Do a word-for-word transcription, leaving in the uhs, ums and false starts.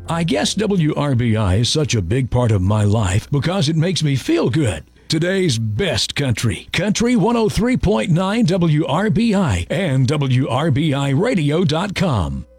I guess W R B I is such a big part of my life because it makes me feel good. Today's best country, Country one oh three point nine W R B I and W R B I radio dot com.